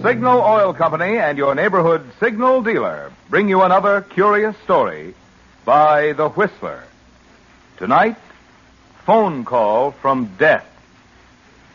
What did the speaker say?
Signal Oil Company and your neighborhood Signal dealer bring you another curious story by The Whistler. Tonight, phone call from death.